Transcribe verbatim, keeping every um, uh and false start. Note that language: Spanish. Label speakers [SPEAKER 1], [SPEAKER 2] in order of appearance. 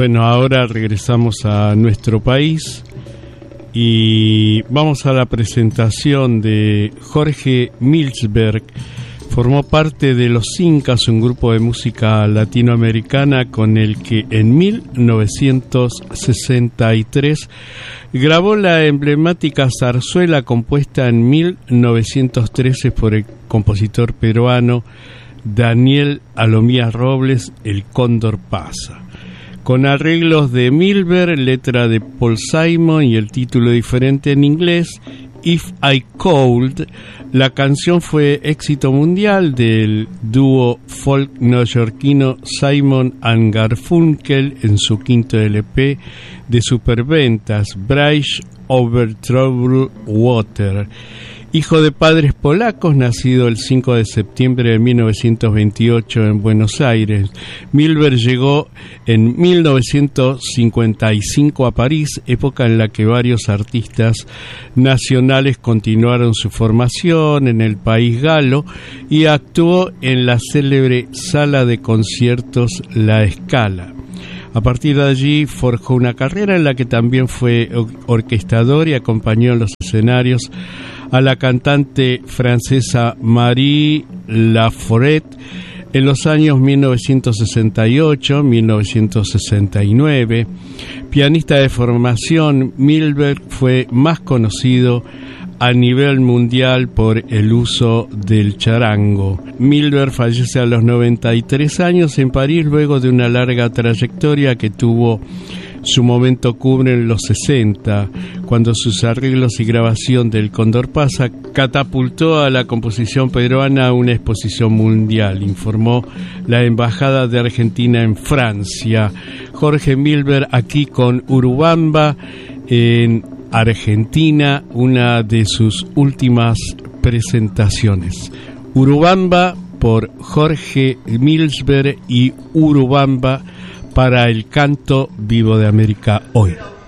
[SPEAKER 1] Bueno, ahora regresamos a nuestro país y vamos a la presentación de Jorge Milsberg. Formó parte de Los Incas, un grupo de música latinoamericana con el que en mil novecientos sesenta y tres grabó la emblemática zarzuela compuesta en mil novecientos trece por el compositor peruano Daniel Alomía Robles, El Cóndor Pasa. Con arreglos de Milberg, letra de Paul Simon y el título diferente en inglés, If I Could, la canción fue éxito mundial del dúo folk neoyorquino Simon and Garfunkel en su quinto L P de superventas, Bridge Over Troubled Water. Hijo de padres polacos, nacido el cinco de septiembre de mil novecientos veintiocho en Buenos Aires, Milberg llegó en mil novecientos cincuenta y cinco a París, época en la que varios artistas nacionales continuaron su formación en el país galo, y actuó en la célebre sala de conciertos La Scala. A partir de allí forjó una carrera en la que también fue orquestador y acompañó en los escenarios a la cantante francesa Marie Laforêt en los años mil novecientos sesenta y ocho a mil novecientos sesenta y nueve. Pianista de formación, Milberg fue más conocido a nivel mundial por el uso del charango. Milberg fallece a los noventa y tres años en París luego de una larga trayectoria que tuvo su momento cumbre en los sesenta, cuando sus arreglos y grabación del Cóndor Pasa catapultó a la composición peruana a una exposición mundial, informó la Embajada de Argentina en Francia. Jorge Milberg aquí con Urubamba en Argentina, una de sus últimas presentaciones. Urubamba por Jorge Milsberg y Urubamba para el canto vivo de América hoy.